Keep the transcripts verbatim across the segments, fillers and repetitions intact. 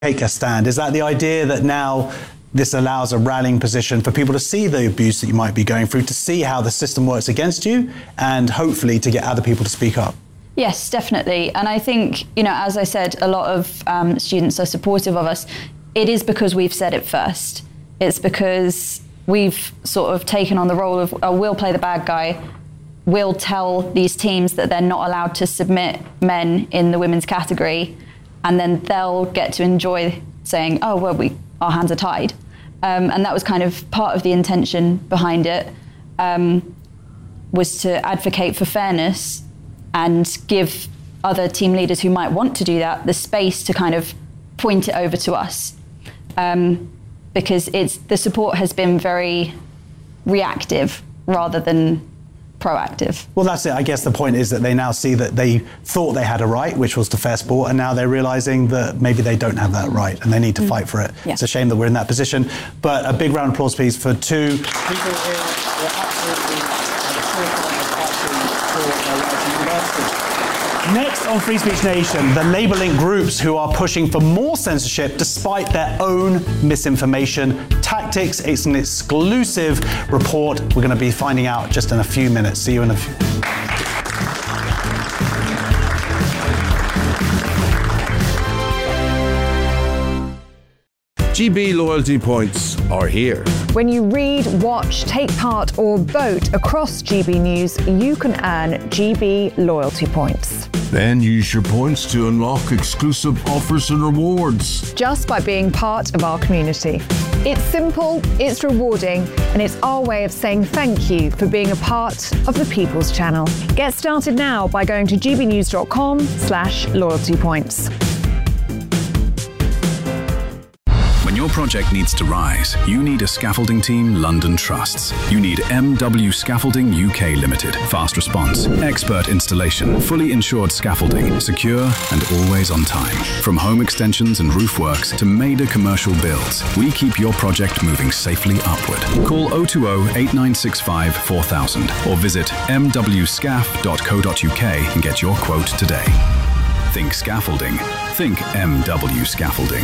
take a stand? Is that the idea that now this allows a rallying position for people to see the abuse that you might be going through, to see how the system works against you, and hopefully to get other people to speak up? Yes, definitely. And I think, you know, as I said, a lot of um, students are supportive of us. It is because we've said it first. It's because we've sort of taken on the role of, oh, we'll play the bad guy. We'll tell these teams that they're not allowed to submit men in the women's category, and then they'll get to enjoy saying, oh, well, we, our hands are tied. Um, and that was kind of part of the intention behind it, um, was to advocate for fairness and give other team leaders who might want to do that the space to kind of point it over to us. Um, because it's the support has been very reactive rather than proactive. Well, that's it. I guess the point is that they now see that they thought they had a right, which was to fair sport, and now they're realising that maybe they don't have that right and they need to mm. fight for it. Yeah. It's a shame that we're in that position. But a big round of applause, please, for two people here who are absolutely Next on Free Speech Nation, the labelling groups who are pushing for more censorship despite their own misinformation tactics. It's an exclusive report. We're going to be finding out just in a few minutes. See you in a few. G B loyalty points are here. When you read, watch, take part or vote across G B News, you can earn G B loyalty points. Then use your points to unlock exclusive offers and rewards. Just by being part of our community. It's simple, it's rewarding, and it's our way of saying thank you for being a part of the People's Channel. Get started now by going to gbnews.com slash loyalty points. When your project needs to rise, you need a scaffolding team London trusts. You need M W Scaffolding U K Limited. Fast response, expert installation, fully insured scaffolding, secure and always on time. From home extensions and roof works to major commercial builds, we keep your project moving safely upward. Call oh two oh, eight nine six five, four thousand or visit m w scaff dot co dot u k and get your quote today. Think scaffolding. Think M W Scaffolding.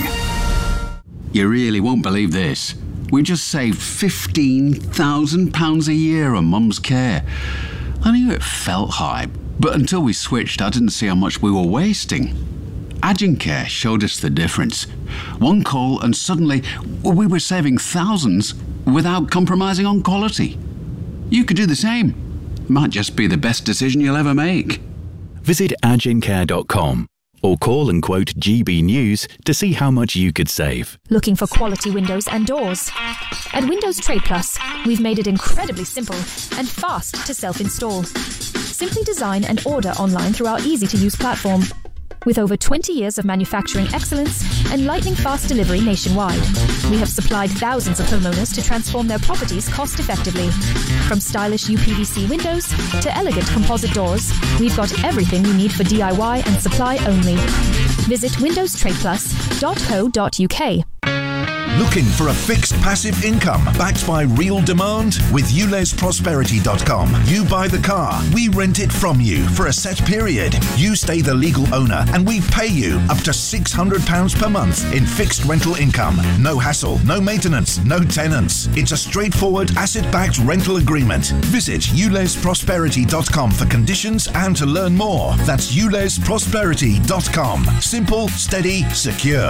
You really won't believe this. We just saved fifteen thousand pounds a year on Mum's care. I knew it felt high, but until we switched, I didn't see how much we were wasting. Agencare showed us the difference. One call and suddenly we were saving thousands without compromising on quality. You could do the same. Might just be the best decision you'll ever make. Visit agencare dot com. or call and quote G B News to see how much you could save. Looking for quality windows and doors? At Windows Trade Plus, we've made it incredibly simple and fast to self-install. Simply design and order online through our easy-to-use platform. With over twenty years of manufacturing excellence and lightning-fast delivery nationwide, we have supplied thousands of homeowners to transform their properties cost-effectively. From stylish U P V C windows to elegant composite doors, we've got everything you need for D I Y and supply only. Visit windows trade plus dot co dot u k. Looking for a fixed passive income backed by real demand? With u les prosperity dot com, you buy the car, we rent it from you for a set period. You stay the legal owner and we pay you up to six hundred pounds per month in fixed rental income. No hassle, no maintenance, no tenants. It's a straightforward asset-backed rental agreement. Visit u les prosperity dot com for conditions and to learn more. That's u les prosperity dot com. Simple, steady, secure.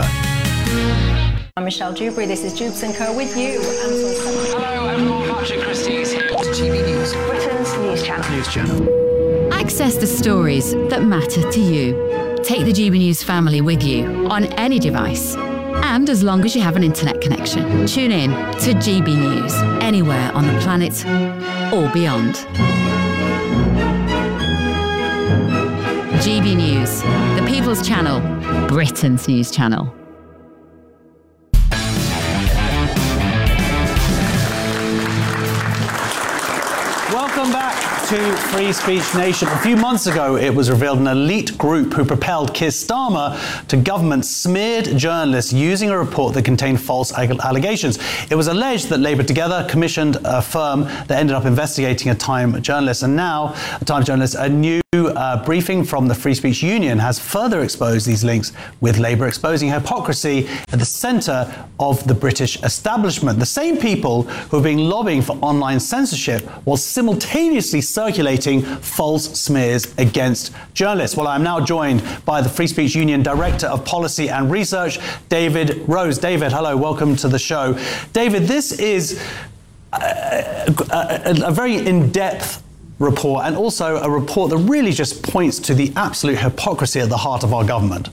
I'm Michelle Dewberry, this is Jubes and Co with you. Hello everyone, Patrick Christie is here. G B News, Britain's news channel. News channel. Access the stories that matter to you. Take the G B News family with you on any device. And as long as you have an internet connection, tune in to G B News anywhere on the planet or beyond. G B News, the People's Channel, Britain's news channel. Welcome back to Free Speech Nation. A few months ago, it was revealed an elite group who propelled Keir Starmer to government smeared journalists using a report that contained false allegations. It was alleged that Labour Together commissioned a firm that ended up investigating a Time journalist, and now a Time journalist, a new uh, briefing from the Free Speech Union has further exposed these links with Labour, exposing hypocrisy at the centre of the British establishment. The same people who have been lobbying for online censorship while simultaneously circulating false smears against journalists. Well, I'm now joined by the Free Speech Union Director of Policy and Research, David Rose. David, hello, welcome to the show. David, this is a, a, a very in-depth report, and also a report that really just points to the absolute hypocrisy at the heart of our government.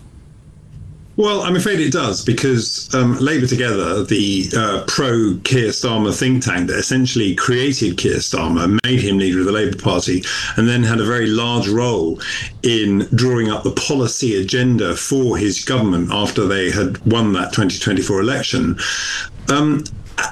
Well, I'm afraid it does, because um, Labour Together, the uh, pro-Keir Starmer think tank that essentially created Keir Starmer, made him leader of the Labour Party, and then had a very large role in drawing up the policy agenda for his government after they had won that twenty twenty-four election. Um,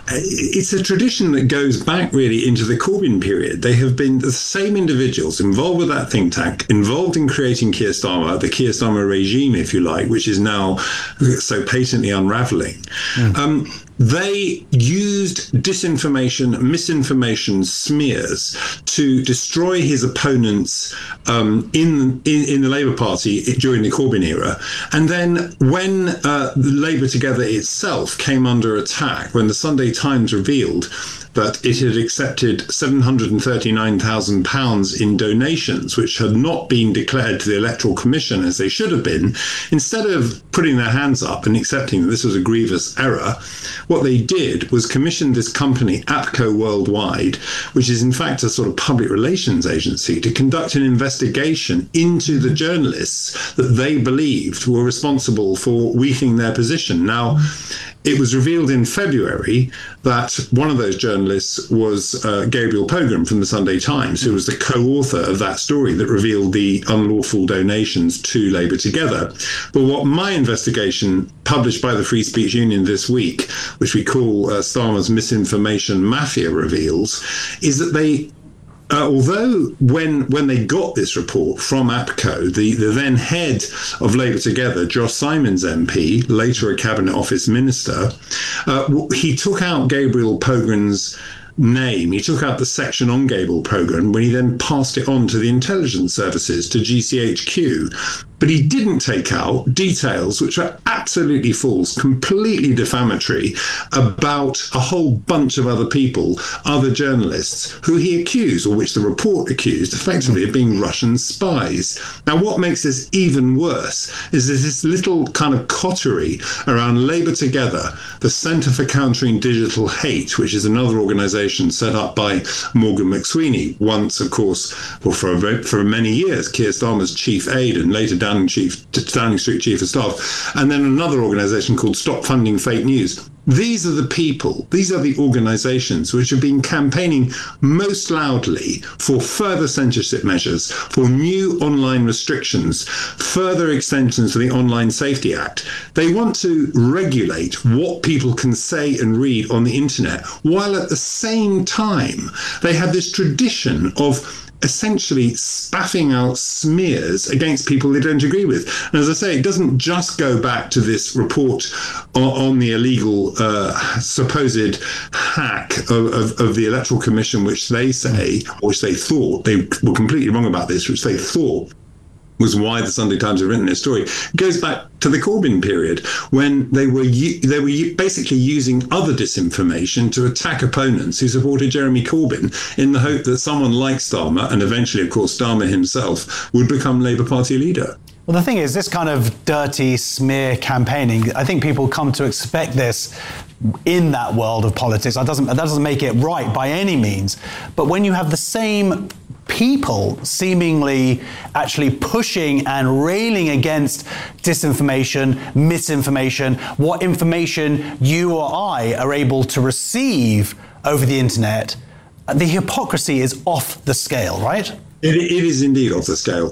It's a tradition that goes back really into the Corbyn period. They have been the same individuals involved with that think tank, involved in creating Keir Starmer, the Keir Starmer regime, if you like, which is now so patently unravelling. Mm. Um, They used disinformation, misinformation, smears to destroy his opponents um, in, in in the Labour Party during the Corbyn era. And then when uh, the Labour Together itself came under attack, when the Sunday Times revealed that it had accepted seven hundred thirty-nine thousand pounds in donations, which had not been declared to the Electoral Commission as they should have been, instead of putting their hands up and accepting that this was a grievous error, what they did was commission this company, APCO Worldwide, which is in fact a sort of public relations agency, to conduct an investigation into the journalists that they believed were responsible for weakening their position. Now, it was revealed in February that one of those journalists was uh, Gabriel Pogrom from the Sunday Times, who was the co-author of that story that revealed the unlawful donations to Labour Together. But what my investigation, published by the Free Speech Union this week, which we call uh, Starmer's Misinformation Mafia, reveals, is that they Uh, although when when they got this report from APCO, the, the then head of Labour Together, Josh Simons M P, later a Cabinet Office Minister, uh, he took out Gabriel Pogrom's name. He took out the section on Gabriel Pogrom when he then passed it on to the intelligence services, to G C H Q. But he didn't take out details which are absolutely false, completely defamatory about a whole bunch of other people, other journalists, who he accused, or which the report accused, effectively of being Russian spies. Now, what makes this even worse is there's this little kind of coterie around Labour Together, the Centre for Countering Digital Hate, which is another organisation set up by Morgan McSweeney, once, of course, well, for, a, for many years, Keir Starmer's chief aide and later down Chief, Downing Street Chief of Staff, and then another organisation called Stop Funding Fake News. These are the people, these are the organisations which have been campaigning most loudly for further censorship measures, for new online restrictions, further extensions to the Online Safety Act. They want to regulate what people can say and read on the internet, while at the same time they have this tradition of essentially spaffing out smears against people they don't agree with. And as I say, it doesn't just go back to this report on, on the illegal uh, supposed hack of, of, of the Electoral Commission, which they say, or which they thought, they were completely wrong about this, which they thought was why the Sunday Times have written this story. It goes back to the Corbyn period, when they were they were basically using other disinformation to attack opponents who supported Jeremy Corbyn, in the hope that someone like Starmer, and eventually, of course, Starmer himself, would become Labour Party leader. Well, the thing is, this kind of dirty smear campaigning, I think people come to expect this in that world of politics. That doesn't, that doesn't make it right by any means. But when you have the same people seemingly actually pushing and railing against disinformation, misinformation, what information you or I are able to receive over the internet, the hypocrisy is off the scale, right? It, it is indeed off the scale.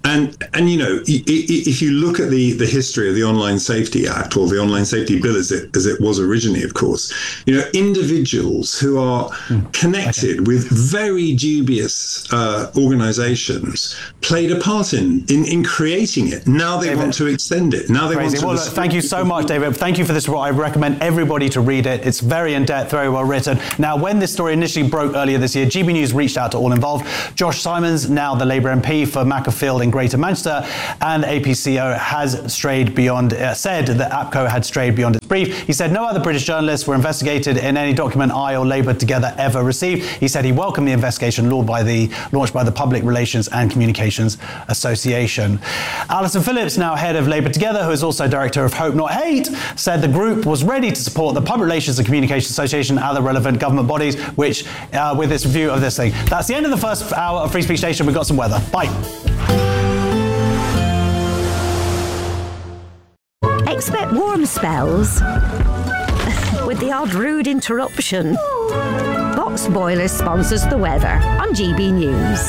And, and you know, if you look at the, the history of the Online Safety Act, or the Online Safety Bill as it, as it was originally, of course, you know, individuals who are mm. connected okay. with very dubious uh, organizations played a part in, in, in creating it. Now they David. want to extend it. Now they Crazy. want to... Well, look, thank you so much, David. Thank you for this report. I recommend everybody to read it. It's very in-depth, very well written. Now, when this story initially broke earlier this year, G B News reached out to all involved. Josh Simons, now the Labour M P for Macclesfield in Greater Manchester, and A P C O has strayed beyond, uh, said that APCO had strayed beyond its brief. He said no other British journalists were investigated in any document I or Labour together ever received. He said he welcomed the investigation launched by the, launched by the Public Relations and Communications Association. Alison Phillips, now head of Labour Together, who is also director of Hope Not Hate, said the group was ready to support the Public Relations and Communications Association and other relevant government bodies, which, uh, with this review of this thing. That's the end of the first hour of Free Speech Station. We've got some weather. Bye. Expect warm spells with the odd rude interruption. Box Boilers sponsors the weather on G B News.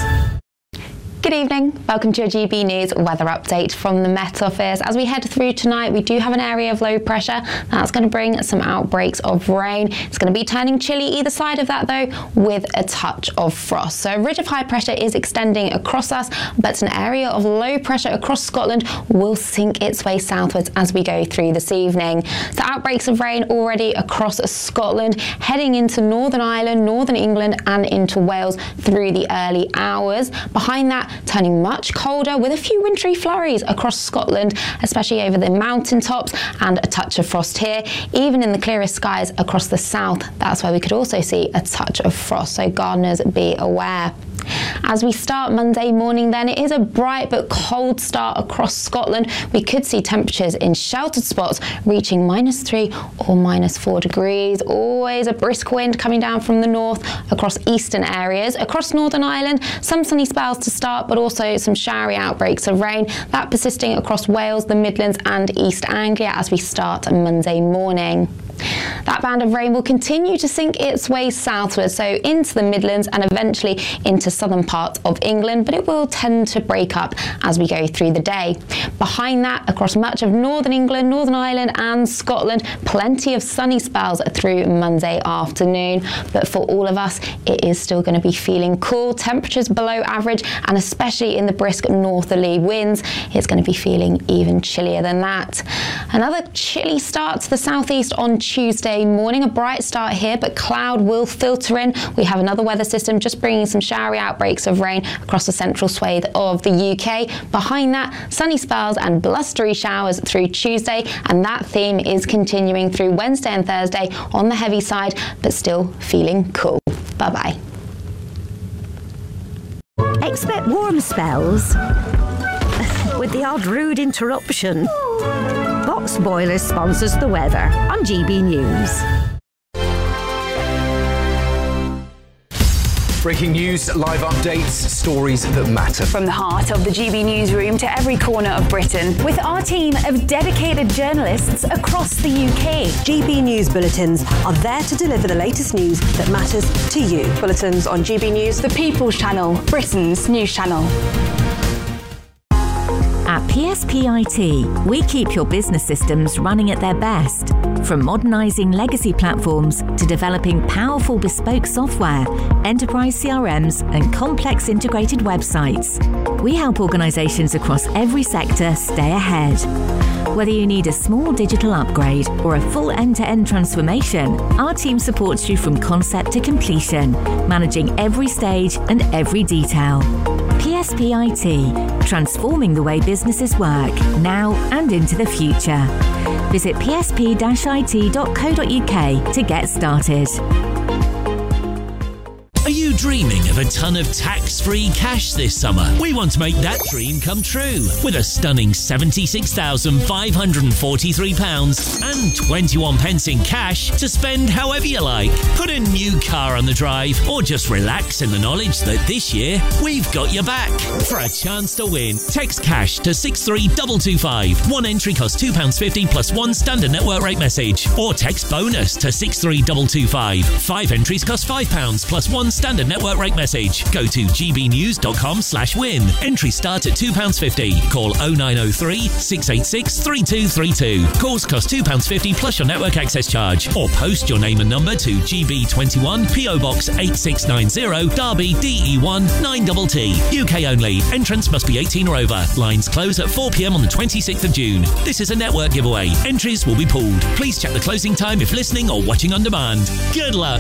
Good evening. Welcome to your G B News weather update from the Met Office. As we head through tonight, we do have an area of low pressure. That's going to bring some outbreaks of rain. It's going to be turning chilly either side of that, though, with a touch of frost. So a ridge of high pressure is extending across us, but an area of low pressure across Scotland will sink its way southwards as we go through this evening. So outbreaks of rain already across Scotland, heading into Northern Ireland, Northern England, and into Wales through the early hours. Behind that, turning much colder with a few wintry flurries across Scotland, especially over the mountaintops, and a touch of frost here. Even in the clearest skies across the south, that's where we could also see a touch of frost, so gardeners be aware. As we start Monday morning then, it is a bright but cold start across Scotland. We could see temperatures in sheltered spots reaching minus three or minus four degrees. Always a brisk wind coming down from the north across eastern areas. Across Northern Ireland, some sunny spells to start, but also some showery outbreaks of rain. That persisting across Wales, the Midlands and East Anglia as we start Monday morning. That band of rain will continue to sink its way southwards, so into the Midlands and eventually into southern parts of England, but it will tend to break up as we go through the day. Behind that, across much of Northern England, Northern Ireland and Scotland, plenty of sunny spells through Monday afternoon, but for all of us, it is still going to be feeling cool. Temperatures below average, and especially in the brisk northerly winds, it's going to be feeling even chillier than that. Another chilly start to the southeast on Tuesday morning. A bright start here, but cloud will filter in. We have another weather system just bringing some showery outbreaks of rain across the central swathe of the U K. Behind that, sunny spells and blustery showers through Tuesday, and that theme is continuing through Wednesday and Thursday on the heavy side, but still feeling cool. Bye-bye. Expect warm spells with the odd rude interruption. Box Boilers sponsors the weather on G B News. Breaking news, live updates, stories that matter. From the heart of the G B newsroom to every corner of Britain, with our team of dedicated journalists across the U K. G B News Bulletins are there to deliver the latest news that matters to you. Bulletins on G B News, the People's Channel, Britain's news channel. At P S P I T, we keep your business systems running at their best. From modernising legacy platforms to developing powerful bespoke software, enterprise C R Ms and complex integrated websites, we help organisations across every sector stay ahead. Whether you need a small digital upgrade or a full end-to-end transformation, our team supports you from concept to completion, managing every stage and every detail. P S P I T, transforming the way businesses work, now and into the future. Visit p s p dash i t dot co dot u k to get started. Are you dreaming of a ton of tax-free cash this summer? We want to make that dream come true with a stunning seventy-six thousand five hundred forty-three pounds and twenty-one pence in cash to spend however you like. Put a new car on the drive or just relax in the knowledge that this year we've got your back. For a chance to win, text cash to six three two two five. One entry costs two pounds fifty plus one standard network rate message. Or text bonus to six three two two five. Five entries cost five pounds plus one non-standard network rate message. Go to gbnews.com slash win. Entry start at two pounds fifty. Call oh nine oh three, six eight six, three two three two. Calls cost two pounds fifty plus your network access charge. Or post your name and number to G B twenty-one, P O Box eight six nine zero, Derby, D E one nine T T. U K only. Entrance must be eighteen or over. Lines close at four p m on the twenty-sixth of June. This is a network giveaway. Entries will be pooled. Please check the closing time if listening or watching on demand. Good luck.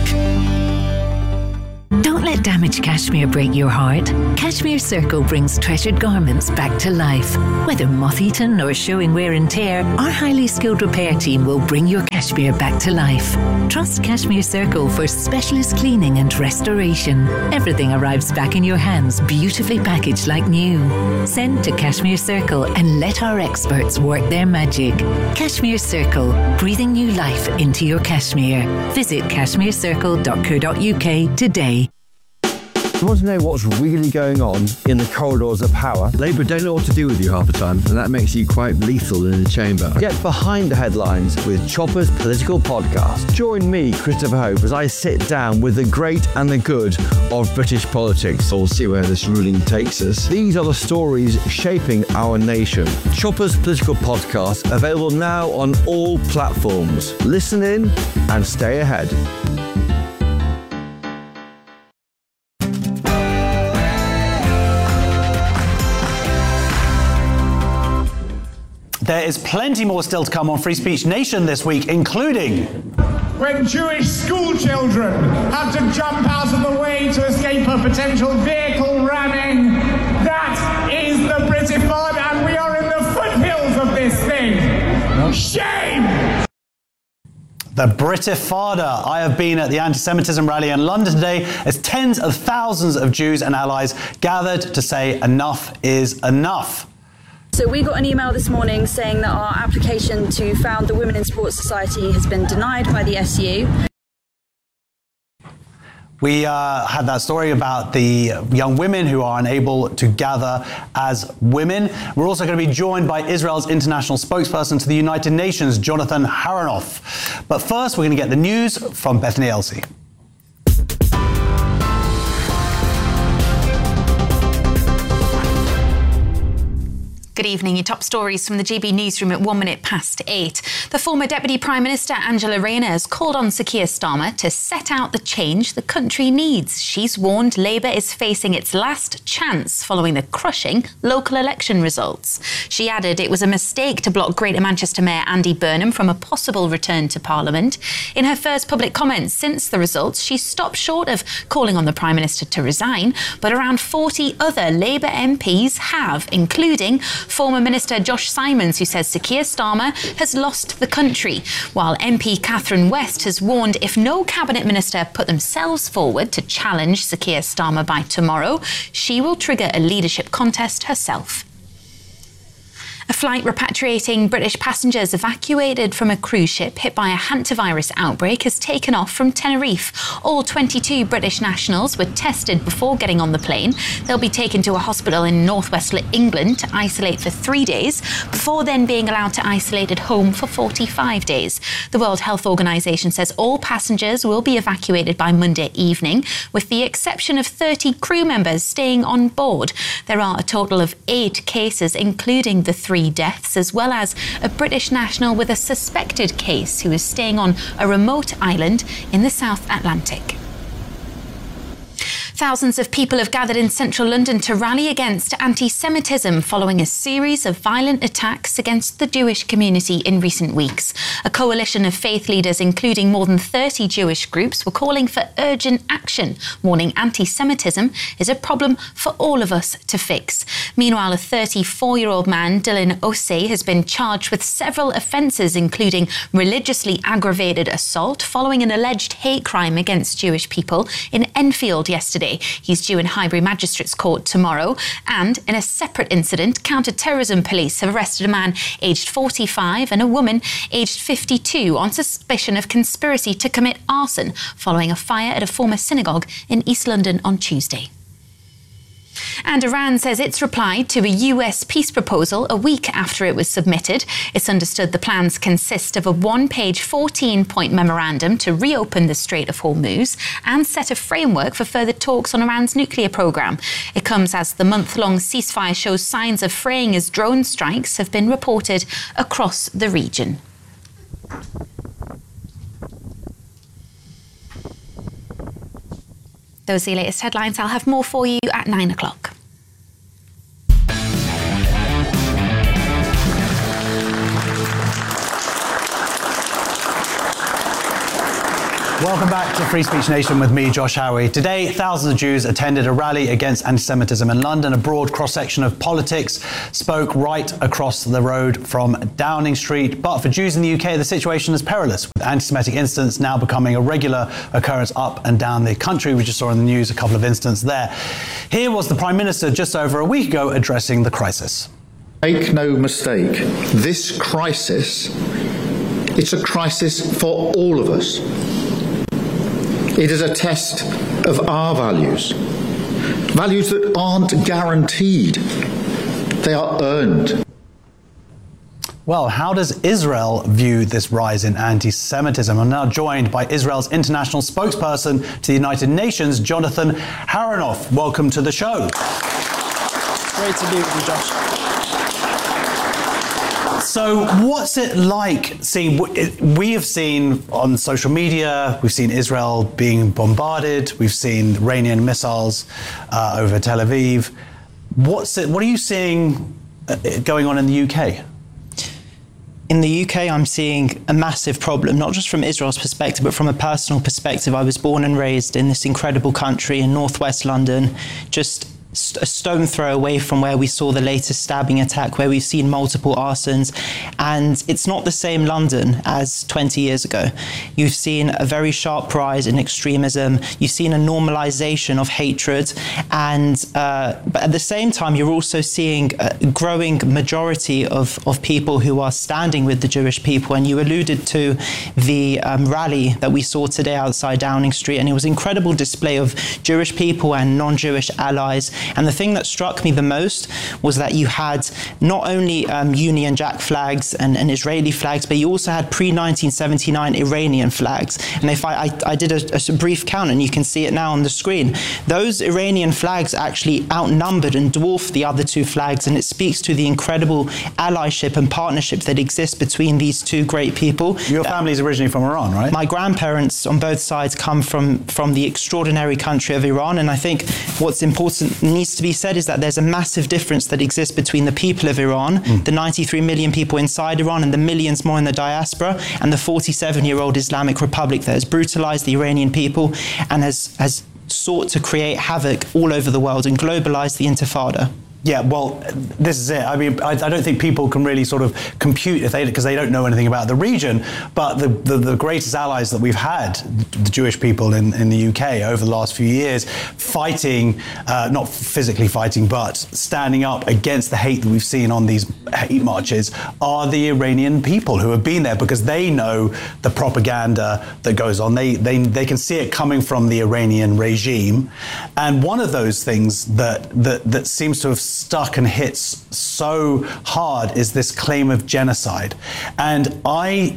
Don't let damaged cashmere break your heart. Cashmere Circle brings treasured garments back to life. Whether moth-eaten or showing wear and tear, our highly skilled repair team will bring your cashmere back to life. Trust Cashmere Circle for specialist cleaning and restoration. Everything arrives back in your hands, beautifully packaged like new. Send to Cashmere Circle and let our experts work their magic. Cashmere Circle, breathing new life into your cashmere. Visit cashmere circle dot co dot U K today. You want to know what's really going on in the corridors of power? Labour don't know what to do with you half the time, and that makes you quite lethal in the chamber. Get behind the headlines with Chopper's Political Podcast. Join me, Christopher Hope, as I sit down with the great and the good of British politics. We'll see where this ruling takes us. These are the stories shaping our nation. Chopper's Political Podcast, available now on all platforms. Listen in and stay ahead. There is plenty more still to come on Free Speech Nation this week, including... When Jewish school children have to jump out of the way to escape a potential vehicle ramming. That is the Britifod, and we are in the foothills of this thing. Shame! The Britifada. I have been at the anti-Semitism rally in London today as tens of thousands of Jews and allies gathered to say enough is enough. So we got an email this morning saying that our application to found the Women in Sports Society has been denied by the S U. We uh, had that story about the young women who are unable to gather as women. We're also going to be joined by Israel's international spokesperson to the United Nations, Jonathan Haronoff. But first, we're going to get the news from Bethany Elsey. Good evening. Your top stories from the G B newsroom at one minute past eight. The former Deputy Prime Minister Angela Rayner has called on Sir Keir Starmer to set out the change the country needs. She's warned Labour is facing its last chance following the crushing local election results. She added it was a mistake to block Greater Manchester Mayor Andy Burnham from a possible return to Parliament. In her first public comments since the results, she stopped short of calling on the Prime Minister to resign, but around forty other Labour M Ps have, including former Minister Josh Simons, who says Sir Keir Starmer has lost the country, while M P Catherine West has warned if no Cabinet Minister put themselves forward to challenge Sir Keir Starmer by tomorrow, she will trigger a leadership contest herself. A flight repatriating British passengers evacuated from a cruise ship hit by a hantavirus outbreak has taken off from Tenerife. All twenty-two British nationals were tested before getting on the plane. They'll be taken to a hospital in northwest England to isolate for three days before then being allowed to isolate at home for forty-five days. The World Health Organization says all passengers will be evacuated by Monday evening, with the exception of thirty crew members staying on board. There are a total of eight cases, including the three Three deaths, as well as a British national with a suspected case who is staying on a remote island in the South Atlantic. Thousands of people have gathered in central London to rally against anti-Semitism following a series of violent attacks against the Jewish community in recent weeks. A coalition of faith leaders, including more than thirty Jewish groups, were calling for urgent action, warning anti-Semitism is a problem for all of us to fix. Meanwhile, a thirty-four-year-old man, Dylan Osei, has been charged with several offences, including religiously aggravated assault following an alleged hate crime against Jewish people in Enfield yesterday. He's due in Highbury Magistrates Court tomorrow. And in a separate incident, counter-terrorism police have arrested a man aged forty-five and a woman aged fifty-two on suspicion of conspiracy to commit arson following a fire at a former synagogue in East London on Tuesday. And Iran says it's replied to a U S peace proposal a week after it was submitted. It's understood the plans consist of a one-page, fourteen-point memorandum to reopen the Strait of Hormuz and set a framework for further talks on Iran's nuclear program. It comes as the month-long ceasefire shows signs of fraying as drone strikes have been reported across the region. Those are the latest headlines. I'll have more for you at nine o'clock. Welcome back to Free Speech Nation with me, Josh Howie. Today, thousands of Jews attended a rally against anti-Semitism in London. A broad cross-section of politics spoke right across the road from Downing Street. But for Jews in the U K, the situation is perilous, with anti-Semitic incidents now becoming a regular occurrence up and down the country. We just saw in the news a couple of incidents there. Here was the Prime Minister just over a week ago addressing the crisis. Make no mistake, this crisis, it's a crisis for all of us. It is a test of our values, values that aren't guaranteed, they are earned. Well, how does Israel view this rise in anti-Semitism? I'm now joined by Israel's international spokesperson to the United Nations, Jonathan Haronoff. Welcome to the show. Great to be with you, Josh. So what's it like seeing, we have seen on social media, we've seen Israel being bombarded, we've seen Iranian missiles uh, over Tel Aviv. What's it, what are you seeing going on in the U K? In the U K, I'm seeing a massive problem, not just from Israel's perspective, but from a personal perspective. I was born and raised in this incredible country in northwest London, just a stone throw away from where we saw the latest stabbing attack, where we've seen multiple arsons. And it's not the same London as twenty years ago. You've seen a very sharp rise in extremism. You've seen a normalization of hatred. And uh, but at the same time, you're also seeing a growing majority of, of people who are standing with the Jewish people. And you alluded to the um, rally that we saw today outside Downing Street. And it was an incredible display of Jewish people and non-Jewish allies. And the thing that struck me the most was that you had not only um, Union Jack flags and, and Israeli flags, but you also had pre nineteen seventy-nine Iranian flags. And if I, I, I did a, a brief count, and you can see it now on the screen, those Iranian flags actually outnumbered and dwarfed the other two flags. And it speaks to the incredible allyship and partnership that exists between these two great people. Your family's originally from Iran, right? My grandparents on both sides come from, from the extraordinary country of Iran. And I think what's important needs to be said is that there's a massive difference that exists between the people of Iran, mm. the ninety-three million people inside Iran and the millions more in the diaspora, and the forty-seven-year-old Islamic Republic that has brutalized the Iranian people and has, has sought to create havoc all over the world and globalize the Intifada. Yeah, well, this is it. I mean, I, I don't think people can really sort of compute if they because they don't know anything about the region. But the, the, the greatest allies that we've had, the Jewish people in, in the U K over the last few years, fighting, uh, not physically fighting, but standing up against the hate that we've seen on these hate marches, are the Iranian people who have been there because they know the propaganda that goes on. They they they can see it coming from the Iranian regime, and one of those things that that that seems to have stuck and hits so hard is this claim of genocide. And I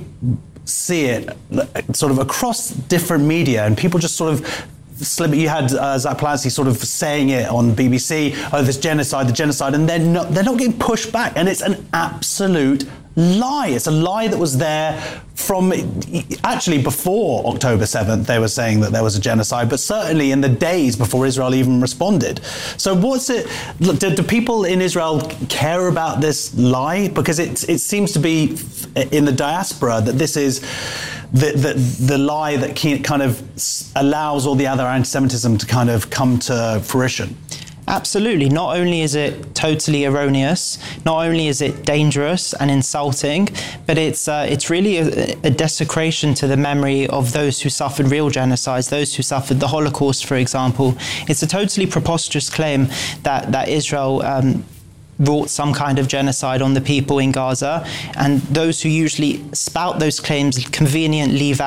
see it sort of across different media, and people just sort of slip. You had uh, Zach Palancy sort of saying it on B B C, oh, this genocide, the genocide, and they're not, they're not getting pushed back. And it's an absolute lie. It's a lie that was there from actually before October seventh. They were saying that there was a genocide, but certainly in the days before Israel even responded. So what's it, look, do, do people in Israel care about this lie? Because it, it seems to be in the diaspora that this is the, the, the lie that kind of allows all the other anti-Semitism to kind of come to fruition. Absolutely. Not only is it totally erroneous, not only is it dangerous and insulting, but it's uh, it's really a, a desecration to the memory of those who suffered real genocides, those who suffered the Holocaust, for example. It's a totally preposterous claim that, that Israel um, wrought some kind of genocide on the people in Gaza, and those who usually spout those claims conveniently leave out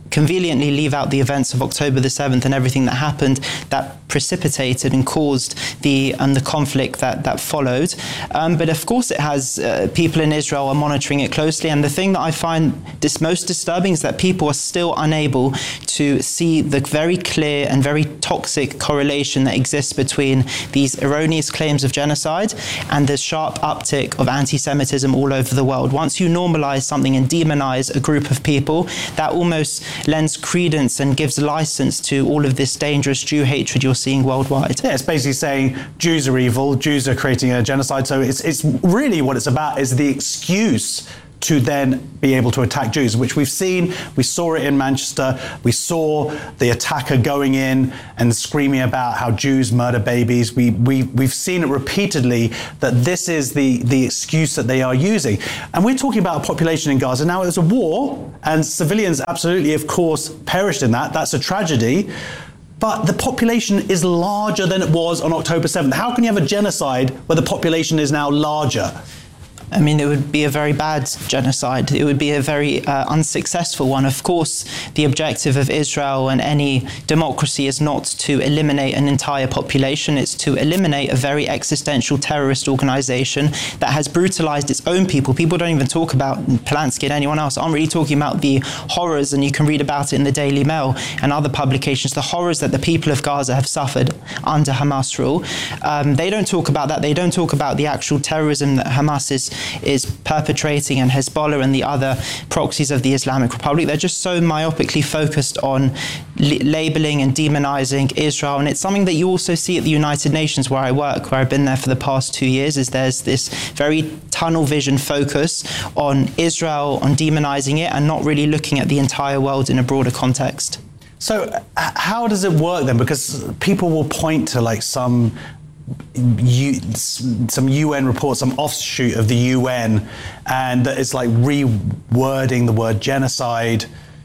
conveniently leave out the events of October the seventh and everything that happened that precipitated and caused the um, the conflict that that followed. Um, but of course it has, uh, people in Israel are monitoring it closely, and the thing that I find this most disturbing is that people are still unable to see the very clear and very toxic correlation that exists between these erroneous claims of genocide and the sharp uptick of anti-Semitism all over the world. Once you normalize something and demonize a group of people, that almost lends credence and gives license to all of this dangerous Jew hatred you're seeing worldwide. Yeah, it's basically saying Jews are evil, Jews are creating a genocide. So it's, it's really what it's about is the excuse to then be able to attack Jews, which we've seen. We saw it in Manchester. We saw the attacker going in and screaming about how Jews murder babies. We, we, we've seen it repeatedly that this is the, the excuse that they are using. And we're talking about a population in Gaza. Now, there's a war, and civilians absolutely, of course, perished in that. That's a tragedy. But the population is larger than it was on October seventh. How can you have a genocide where the population is now larger? I mean, it would be a very bad genocide. It would be a very uh, unsuccessful one. Of course, the objective of Israel and any democracy is not to eliminate an entire population. It's to eliminate a very existential terrorist organization that has brutalized its own people. People don't even talk about Polanski and anyone else. I'm really talking about the horrors, and you can read about it in the Daily Mail and other publications, the horrors that the people of Gaza have suffered under Hamas rule. Um, they don't talk about that. They don't talk about the actual terrorism that Hamas is is perpetrating, and Hezbollah and the other proxies of the Islamic Republic. They're just so myopically focused on l- labeling and demonizing Israel. And it's something that you also see at the United Nations, where I work, where I've been there for the past two years, is there's this very tunnel vision focus on Israel, on demonizing it, and not really looking at the entire world in a broader context. So uh, how does it work then? Because people will point to like some U, some U N report, some offshoot of the U N, and it's like rewording the word genocide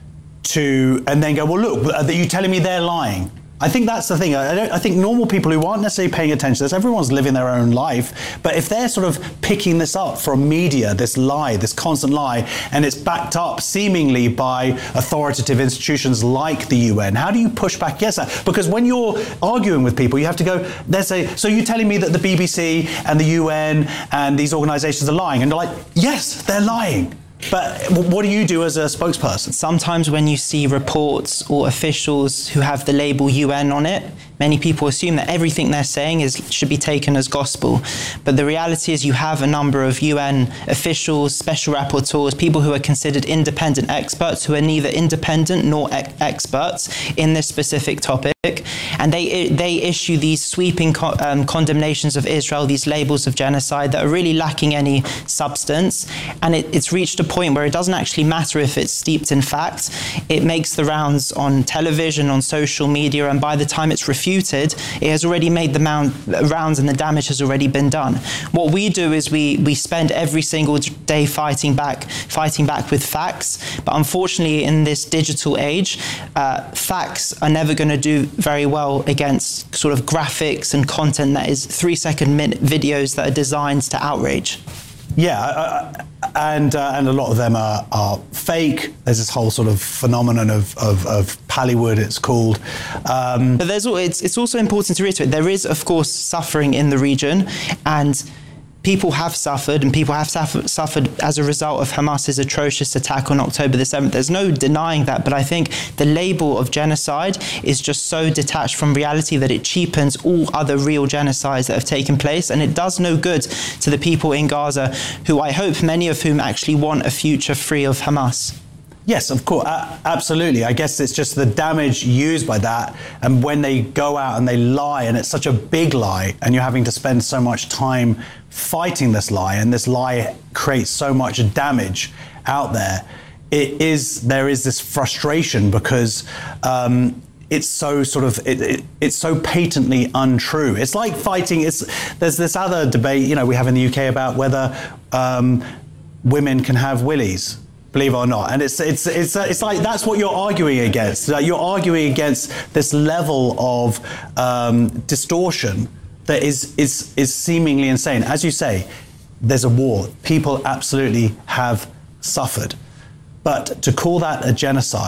to, and then go, well, look, are you telling me they're lying? I think that's the thing. I, don't, I think normal people who aren't necessarily paying attention to this, everyone's living their own life, but if they're sort of picking this up from media, this lie, this constant lie, and it's backed up seemingly by authoritative institutions like the U N, how do you push back against that? Because when you're arguing with people, you have to go, they say, so you're telling me that the B B C and the U N and these organizations are lying? And they're like, yes, they're lying. But what do you do as a spokesperson? Sometimes when you see reports or officials who have the label U N on it, many people assume that everything they're saying is should be taken as gospel. But the reality is you have a number of U N officials, special rapporteurs, people who are considered independent experts, who are neither independent nor ex- experts in this specific topic. And they they issue these sweeping co- um, condemnations of Israel, these labels of genocide that are really lacking any substance. And it, it's reached a point where it doesn't actually matter if it's steeped in fact. It makes the rounds on television, on social media, and by the time it's refuted, it has already made the mount, rounds and the damage has already been done. What we do is we we spend every single day fighting back, fighting back with facts. But unfortunately, in this digital age, uh, facts are never going to do very well against sort of graphics and content that is three-second minute videos that are designed to outrage. Yeah, uh, and uh, and a lot of them are, are fake. There's this whole sort of phenomenon of of, of Pallywood, it's called. Um, but there's it's it's also important to reiterate there is, of course, suffering in the region, and people have suffered, and people have suffer, suffered as a result of Hamas's atrocious attack on October the seventh. There's no denying that, but I think the label of genocide is just so detached from reality that it cheapens all other real genocides that have taken place, and it does no good to the people in Gaza, who I hope many of whom actually want a future free of Hamas. Yes, of course, uh, absolutely. I guess it's just the damage used by that, and when they go out and they lie, and it's such a big lie, and you're having to spend so much time fighting this lie, and this lie creates so much damage out there. It is there is this frustration because um, it's so sort of it, it, it's so patently untrue. It's like fighting. It's there's this other debate, you know, we have in the U K about whether um, women can have willies. Believe it or not, and it's it's it's it's like that's what you're arguing against. Like you're arguing against this level of um, distortion that is is is seemingly insane. As you say, there's a war. People absolutely have suffered, but to call that a genocide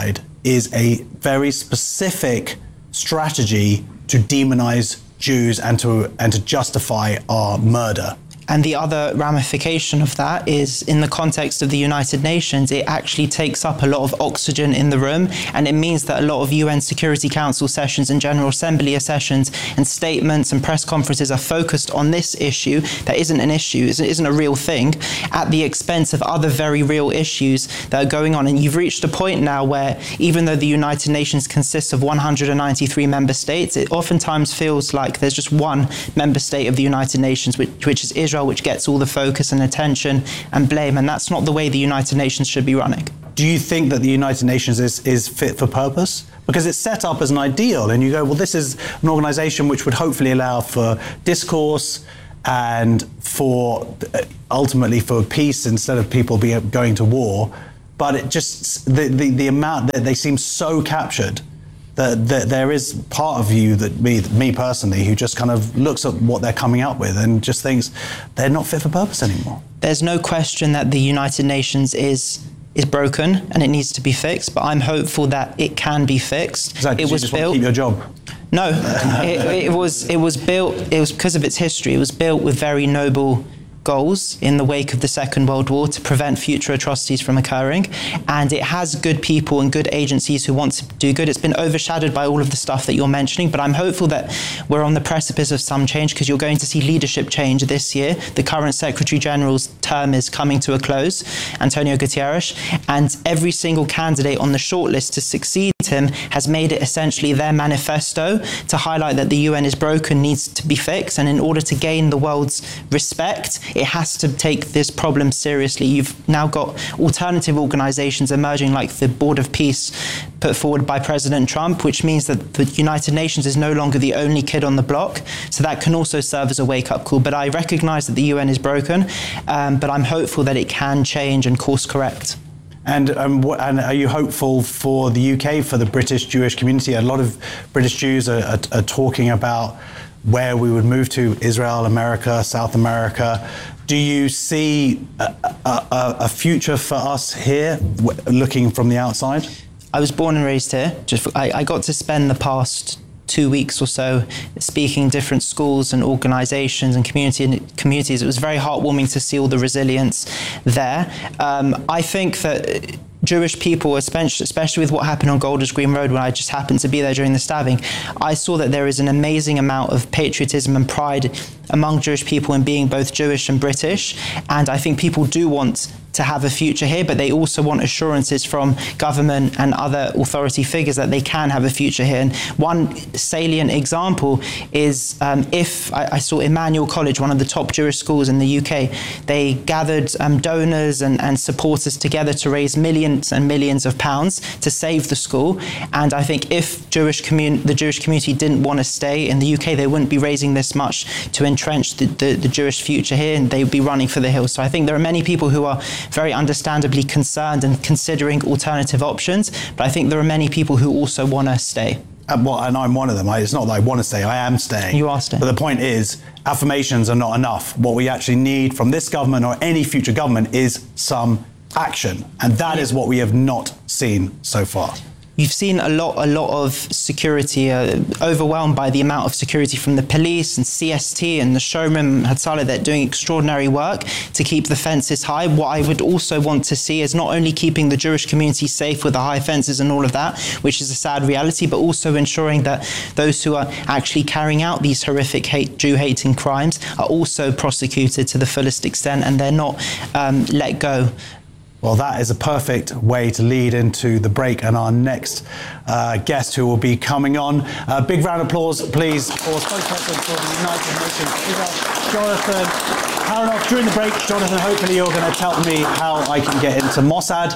is a very specific strategy to demonize Jews and to and to justify our murder. And the other ramification of that is, in the context of the United Nations, it actually takes up a lot of oxygen in the room, and it means that a lot of U N Security Council sessions and General Assembly sessions and statements and press conferences are focused on this issue that isn't an issue, isn't a real thing, at the expense of other very real issues that are going on. And you've reached a point now where, even though the United Nations consists of one hundred ninety-three member states, it oftentimes feels like there's just one member state of the United Nations, which, which is Israel, which gets all the focus and attention and blame, and that's not the way the United Nations should be running. Do you think that the United Nations is, is fit for purpose? Because it's set up as an ideal, and you go, well, this is an organisation which would hopefully allow for discourse and for ultimately for peace instead of people be going to war. But it just, the, the, the amount that they seem so captured that, that there is part of you, that me, me personally, who just kind of looks at what they're coming up with and just thinks they're not fit for purpose anymore. There's no question that the United Nations is is broken and it needs to be fixed, but I'm hopeful that it can be fixed. Exactly. It was you just built. Want to keep your job. No, it, it was it was built. It was because of its history. It was built with very noble goals in the wake of the Second World War to prevent future atrocities from occurring, and it has good people and good agencies who want to do good. It's been overshadowed by all of the stuff that you're mentioning, but I'm hopeful that we're on the precipice of some change, because you're going to see leadership change this year. The current Secretary General's term is coming to a close, Antonio Guterres, and every single candidate on the shortlist to succeed him has made it essentially their manifesto to highlight that the U N is broken, needs to be fixed, and in order to gain the world's respect, it has to take this problem seriously. You've now got alternative organizations emerging, like the Board of Peace put forward by President Trump, which means that the United Nations is no longer the only kid on the block. So that can also serve as a wake-up call. But I recognize that the U N is broken, um, but I'm hopeful that it can change and course correct. And, um, what, and are you hopeful for the U K, for the British Jewish community? A lot of British Jews are, are, are talking about where we would move to, Israel, America, South America. Do you see a, a, a future for us here, looking from the outside? I was born and raised here. Just I, I got to spend the past two weeks or so speaking in different schools and organisations and community and communities. It was very heartwarming to see all the resilience there. Um, I think that Jewish people, especially with what happened on Golders Green Road when I just happened to be there during the stabbing, I saw that there is an amazing amount of patriotism and pride among Jewish people in being both Jewish and British. And I think people do want to have a future here, but they also want assurances from government and other authority figures that they can have a future here. And one salient example is um, if I, I saw Emmanuel College, one of the top Jewish schools in the U K, they gathered um, donors and, and supporters together to raise millions and millions of pounds to save the school. And I think if Jewish commun- the Jewish community didn't want to stay in the U K, they wouldn't be raising this much to entrench the, the, the Jewish future here, and they would be running for the hills. So I think there are many people who are very understandably concerned and considering alternative options, but I think there are many people who also want to stay. And, well, and I'm one of them. I, it's not that I want to stay, I am staying. You are staying. But the point is, affirmations are not enough. What we actually need from this government or any future government is some action. And that is what we have not seen so far. You've seen a lot, a lot of security, uh, overwhelmed by the amount of security from the police and C S T and the showroom Hatzalah. They're doing extraordinary work to keep the fences high. What I would also want to see is not only keeping the Jewish community safe with the high fences and all of that, which is a sad reality, but also ensuring that those who are actually carrying out these horrific hate, Jew-hating crimes are also prosecuted to the fullest extent, and they're not um, let go. Well, that is a perfect way to lead into the break and our next uh, guest who will be coming on. Uh, big round of applause, please, for spokesperson for the United Nations, Jonathan Aronoff. During the break, Jonathan, hopefully you're going to tell me how I can get into Mossad.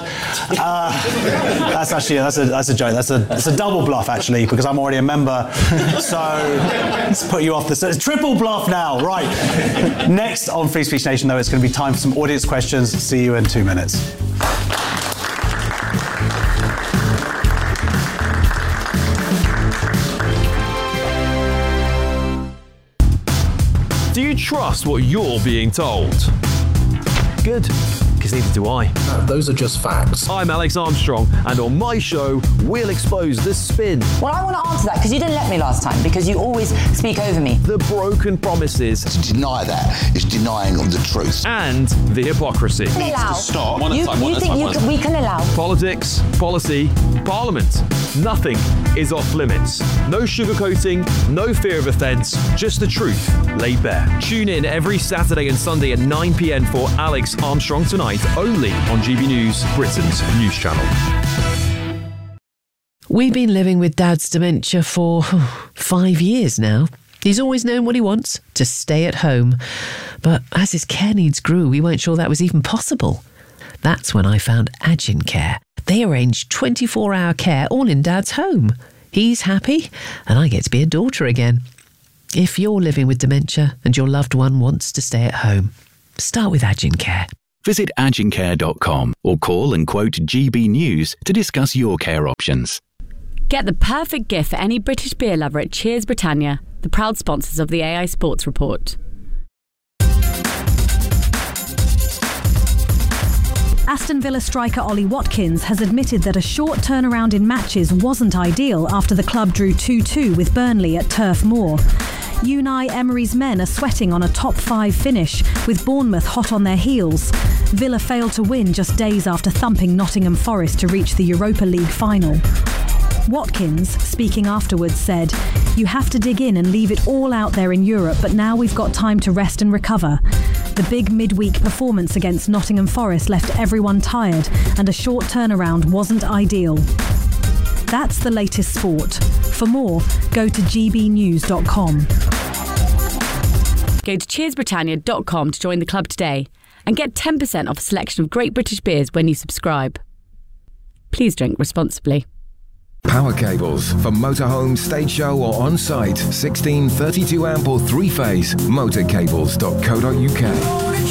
Uh, that's actually, that's a, that's a joke. That's a, that's a double bluff, actually, because I'm already a member. So let's put you off the... So it's triple bluff now, right. Next on Free Speech Nation, though, it's going to be time for some audience questions. See you in two minutes. Do you trust what you're being told? Good, because because neither do I. No, those are just facts. I'm Alex Armstrong, and on my show, we'll expose the spin. Well, I want to answer that because you didn't let me last time, because you always speak over me. The broken promises. To deny that is denying the truth. And the hypocrisy. Can allow. Stop. You, you think you can, we can allow. Politics, policy, parliament. Nothing is off limits. No sugarcoating, no fear of offence, just the truth laid bare. Tune in every Saturday and Sunday at nine p.m. for Alex Armstrong Tonight, only on G B News, Britain's news channel. We've been living with Dad's dementia for five years now. He's always known what he wants, to stay at home. But as his care needs grew, we weren't sure that was even possible. That's when I found Agin Care. They arrange twenty-four hour care all in Dad's home. He's happy, and I get to be a daughter again. If you're living with dementia and your loved one wants to stay at home, start with Agin Care. Visit agin care dot com or call and quote G B News to discuss your care options. Get the perfect gift for any British beer lover at Cheers Britannia, the proud sponsors of the A I Sports Report. Aston Villa striker Ollie Watkins has admitted that a short turnaround in matches wasn't ideal after the club drew two two with Burnley at Turf Moor. Unai Emery's men are sweating on a top five finish, with Bournemouth hot on their heels. Villa failed to win just days after thumping Nottingham Forest to reach the Europa League final. Watkins, speaking afterwards, said, "You have to dig in and leave it all out there in Europe, but now we've got time to rest and recover." The big midweek performance against Nottingham Forest left everyone tired, and a short turnaround wasn't ideal. That's the latest sport. For more, go to g b news dot com. Go to cheers britannia dot com to join the club today and get ten percent off a selection of great British beers when you subscribe. Please drink responsibly. Power cables for motorhome, stage show or on-site. sixteen thirty-two amp or three-phase. motorcables dot co dot uk.